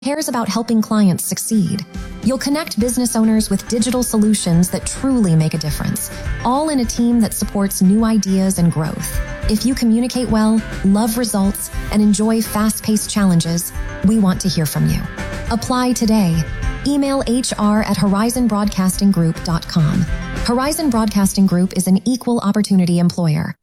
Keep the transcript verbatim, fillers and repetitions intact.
cares about helping clients succeed. You'll connect business owners with digital solutions that truly make a difference, all in a team that supports new ideas and growth. If you communicate well, love results, and enjoy fast-paced challenges, we want to hear from you. Apply today. Email H R at horizon broadcasting group dot com. Horizon Broadcasting Group is an equal opportunity employer.